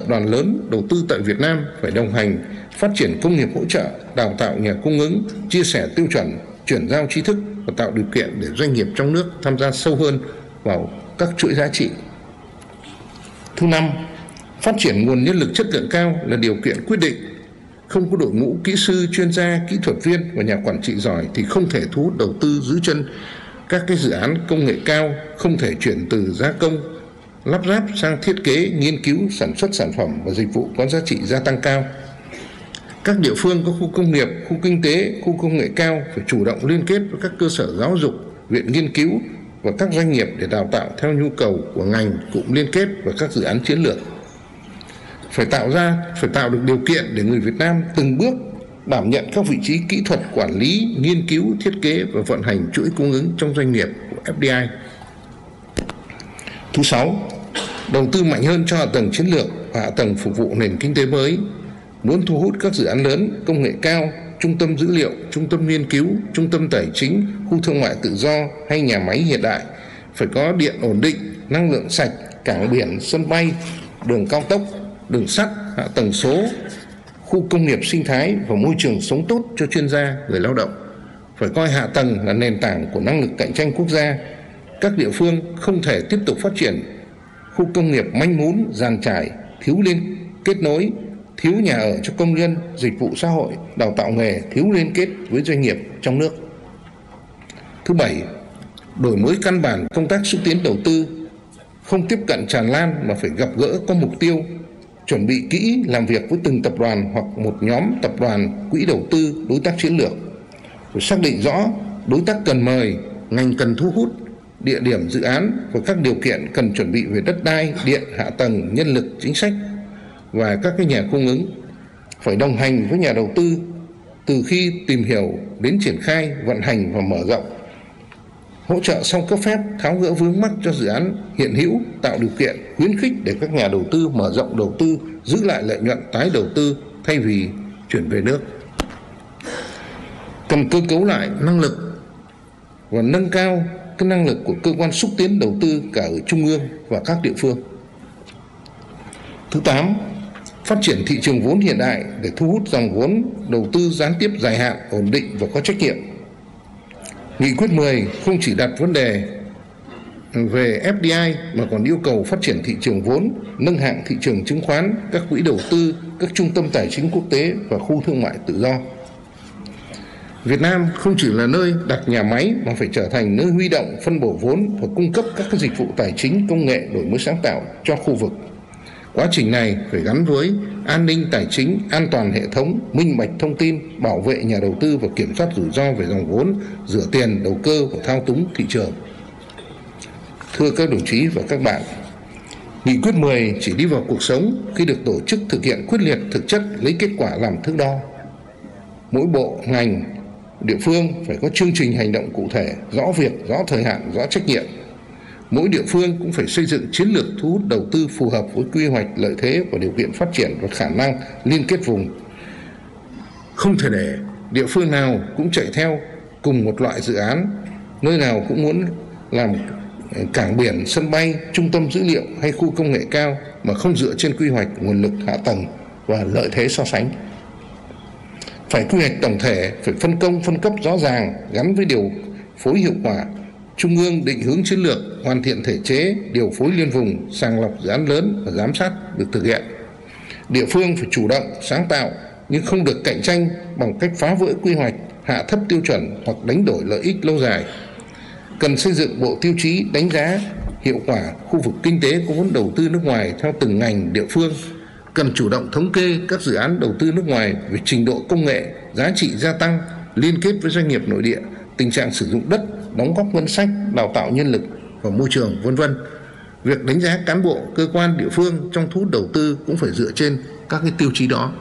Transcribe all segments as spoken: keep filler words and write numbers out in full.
đoàn lớn đầu tư tại Việt Nam phải đồng hành phát triển công nghiệp hỗ trợ, đào tạo nhà cung ứng, chia sẻ tiêu chuẩn, chuyển giao tri thức và tạo điều kiện để doanh nghiệp trong nước tham gia sâu hơn vào các chuỗi giá trị. Thứ năm, phát triển nguồn nhân lực chất lượng cao là điều kiện quyết định. Không có đội ngũ kỹ sư, chuyên gia, kỹ thuật viên và nhà quản trị giỏi thì không thể thu hút đầu tư giữ chân các cái dự án công nghệ cao, không thể chuyển từ gia công, lắp ráp sang thiết kế, nghiên cứu, sản xuất sản phẩm và dịch vụ có giá trị gia tăng cao. Các địa phương có khu công nghiệp, khu kinh tế, khu công nghệ cao phải chủ động liên kết với các cơ sở giáo dục, viện nghiên cứu và các doanh nghiệp để đào tạo theo nhu cầu của ngành, cụm liên kết và các dự án chiến lược. Phải tạo ra, phải tạo được điều kiện để người Việt Nam từng bước đảm nhận các vị trí kỹ thuật, quản lý, nghiên cứu, thiết kế và vận hành chuỗi cung ứng trong doanh nghiệp của ép đê i. Thứ sáu, đầu tư mạnh hơn cho hạ tầng chiến lược và hạ tầng phục vụ nền kinh tế mới. Muốn thu hút các dự án lớn, công nghệ cao, trung tâm dữ liệu, trung tâm nghiên cứu, trung tâm tài chính, khu thương mại tự do hay nhà máy hiện đại, phải có điện ổn định, năng lượng sạch, cảng biển, sân bay, đường cao tốc, đường sắt, hạ tầng số, khu công nghiệp sinh thái và môi trường sống tốt cho chuyên gia, người lao động. Phải coi hạ tầng là nền tảng của năng lực cạnh tranh quốc gia. Các địa phương không thể tiếp tục phát triển khu công nghiệp manh mún, dàn trải, thiếu liên kết nối, thiếu nhà ở cho công nhân, dịch vụ xã hội, đào tạo nghề, thiếu liên kết với doanh nghiệp trong nước. Thứ bảy, đổi mới căn bản công tác xúc tiến đầu tư, không tiếp cận tràn lan mà phải gặp gỡ có mục tiêu, chuẩn bị kỹ làm việc với từng tập đoàn hoặc một nhóm tập đoàn, quỹ đầu tư, đối tác chiến lược. Phải xác định rõ đối tác cần mời, ngành cần thu hút, địa điểm dự án và các điều kiện cần chuẩn bị về đất đai, điện, hạ tầng, nhân lực, chính sách và các cái nhà cung ứng. Phải đồng hành với nhà đầu tư từ khi tìm hiểu đến triển khai, vận hành và mở rộng. Hỗ trợ xong cấp phép, tháo gỡ vướng mắc cho dự án hiện hữu, tạo điều kiện, khuyến khích để các nhà đầu tư mở rộng đầu tư, giữ lại lợi nhuận tái đầu tư thay vì chuyển về nước. Cần cơ cấu lại năng lực và nâng cao cái năng lực của cơ quan xúc tiến đầu tư cả ở trung ương và các địa phương. Thứ tám, phát triển thị trường vốn hiện đại để thu hút dòng vốn đầu tư gián tiếp dài hạn, ổn định và có trách nhiệm. Nghị quyết mười không chỉ đặt vấn đề về ép đê i mà còn yêu cầu phát triển thị trường vốn, nâng hạng thị trường chứng khoán, các quỹ đầu tư, các trung tâm tài chính quốc tế và khu thương mại tự do. Việt Nam không chỉ là nơi đặt nhà máy mà phải trở thành nơi huy động, phân bổ vốn và cung cấp các dịch vụ tài chính, công nghệ, đổi mới sáng tạo cho khu vực. Quá trình này phải gắn với an ninh tài chính, an toàn hệ thống, minh bạch thông tin, bảo vệ nhà đầu tư và kiểm soát rủi ro về dòng vốn, rửa tiền, đầu cơ và thao túng thị trường. Thưa các đồng chí và các bạn, Nghị quyết mười chỉ đi vào cuộc sống khi được tổ chức thực hiện quyết liệt, thực chất, lấy kết quả làm thước đo. Mỗi bộ, ngành, địa phương phải có chương trình hành động cụ thể, rõ việc, rõ thời hạn, rõ trách nhiệm. Mỗi địa phương cũng phải xây dựng chiến lược thu hút đầu tư phù hợp với quy hoạch, lợi thế và điều kiện phát triển và khả năng liên kết vùng. Không thể để địa phương nào cũng chạy theo cùng một loại dự án, nơi nào cũng muốn làm cảng biển, sân bay, trung tâm dữ liệu hay khu công nghệ cao mà không dựa trên quy hoạch, nguồn lực, hạ tầng và lợi thế so sánh. Phải quy hoạch tổng thể, phải phân công, phân cấp rõ ràng, gắn với điều phối hiệu quả. Trung ương định hướng chiến lược, hoàn thiện thể chế, điều phối liên vùng, sàng lọc dự án lớn và giám sát được thực hiện. Địa phương phải chủ động, sáng tạo nhưng không được cạnh tranh bằng cách phá vỡ quy hoạch, hạ thấp tiêu chuẩn hoặc đánh đổi lợi ích lâu dài. Cần xây dựng bộ tiêu chí đánh giá hiệu quả khu vực kinh tế có vốn đầu tư nước ngoài theo từng ngành địa phương. Cần chủ động thống kê các dự án đầu tư nước ngoài về trình độ công nghệ, giá trị gia tăng, liên kết với doanh nghiệp nội địa, tình trạng sử dụng đất, đóng góp ngân sách, đào tạo nhân lực và môi trường, vân vân. Việc đánh giá cán bộ, cơ quan địa phương trong thu hút đầu tư cũng phải dựa trên các cái tiêu chí đó.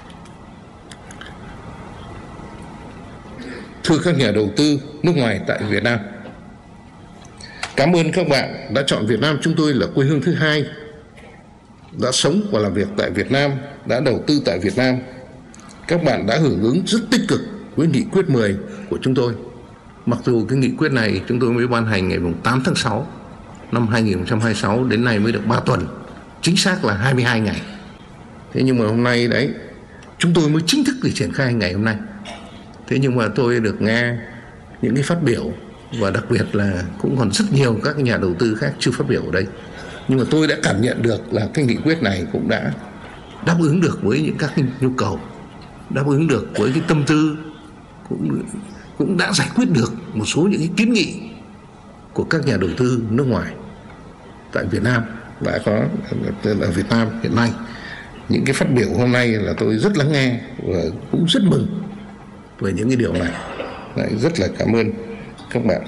Thưa các nhà đầu tư nước ngoài tại Việt Nam, cảm ơn các bạn đã chọn Việt Nam chúng tôi là quê hương thứ hai, đã sống và làm việc tại Việt Nam, đã đầu tư tại Việt Nam. Các bạn đã hưởng ứng rất tích cực với nghị quyết mười của chúng tôi. Mặc dù cái nghị quyết này chúng tôi mới ban hành ngày tám tháng sáu năm hai nghìn không trăm hai mươi sáu, đến nay mới được ba tuần, chính xác là hai mươi hai ngày. Thế nhưng mà hôm nay đấy, chúng tôi mới chính thức để triển khai ngày hôm nay. Thế nhưng mà tôi được nghe những cái phát biểu, và đặc biệt là cũng còn rất nhiều các nhà đầu tư khác chưa phát biểu ở đây, nhưng mà tôi đã cảm nhận được là cái nghị quyết này cũng đã đáp ứng được với những các nhu cầu, đáp ứng được với cái tâm tư, cũng cũng đã giải quyết được một số những cái kiến nghị của các nhà đầu tư nước ngoài tại Việt Nam, đã có ở Việt Nam hiện nay. Những cái phát biểu hôm nay là tôi rất lắng nghe và cũng rất mừng về những cái điều này. Đấy, rất là cảm ơn các bạn.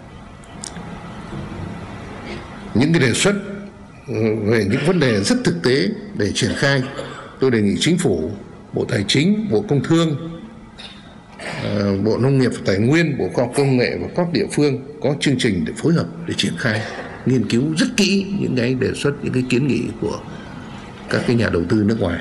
Những cái đề xuất về những vấn đề rất thực tế để triển khai, tôi đề nghị Chính phủ, Bộ Tài chính, Bộ Công Thương, Bộ Nông nghiệp và Tài nguyên, Bộ Khoa học Công nghệ và các địa phương có chương trình để phối hợp để triển khai, nghiên cứu rất kỹ những cái đề xuất, những cái kiến nghị của các cái nhà đầu tư nước ngoài.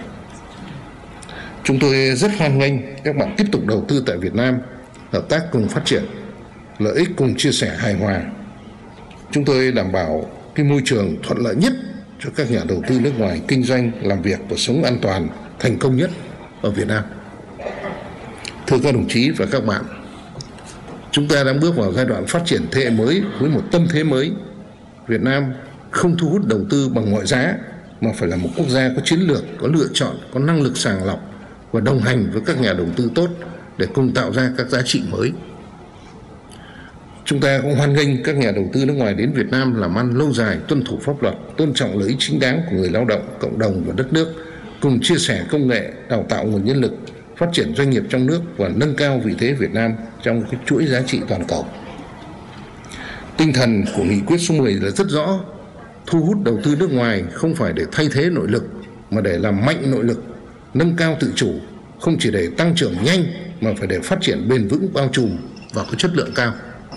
Chúng tôi rất hoan nghênh các bạn tiếp tục đầu tư tại Việt Nam, hợp tác cùng phát triển, lợi ích cùng chia sẻ hài hòa. Chúng tôi đảm bảo cái môi trường thuận lợi nhất cho các nhà đầu tư nước ngoài kinh doanh, làm việc và sống an toàn, thành công nhất ở Việt Nam. Thưa các đồng chí và các bạn, chúng ta đang bước vào giai đoạn phát triển thế hệ mới với một tâm thế mới. Việt Nam không thu hút đầu tư bằng mọi giá, mà phải là một quốc gia có chiến lược, có lựa chọn, có năng lực sàng lọc và đồng hành với các nhà đầu tư tốt để cùng tạo ra các giá trị mới. Chúng ta cũng hoan nghênh các nhà đầu tư nước ngoài đến Việt Nam làm ăn lâu dài, tuân thủ pháp luật, tôn trọng lợi ích chính đáng của người lao động, cộng đồng và đất nước, cùng chia sẻ công nghệ, đào tạo nguồn nhân lực, phát triển doanh nghiệp trong nước và nâng cao vị thế Việt Nam trong cái chuỗi giá trị toàn cầu. Tinh thần của nghị quyết số mười là rất rõ: thu hút đầu tư nước ngoài không phải để thay thế nội lực, mà để làm mạnh nội lực, nâng cao tự chủ, không chỉ để tăng trưởng nhanh mà phải để phát triển bền vững, bao trùm và có chất lượng cao.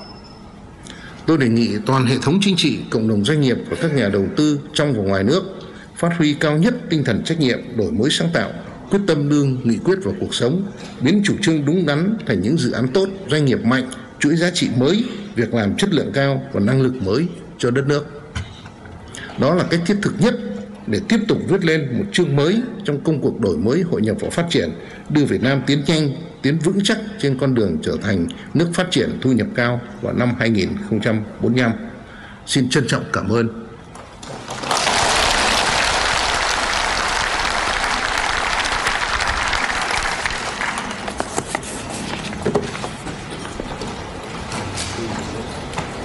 Tôi đề nghị toàn hệ thống chính trị, cộng đồng doanh nghiệp và các nhà đầu tư trong và ngoài nước phát huy cao nhất tinh thần trách nhiệm, đổi mới sáng tạo, quyết tâm đưa nghị quyết vào cuộc sống, biến chủ trương đúng đắn thành những dự án tốt, doanh nghiệp mạnh, chuỗi giá trị mới, việc làm chất lượng cao và năng lực mới cho đất nước. Đó là cách thiết thực nhất để tiếp tục viết lên một chương mới trong công cuộc đổi mới, hội nhập và phát triển, đưa Việt Nam tiến nhanh, tiến vững chắc trên con đường trở thành nước phát triển thu nhập cao vào năm hai nghìn không trăm bốn mươi lăm. Xin trân trọng cảm ơn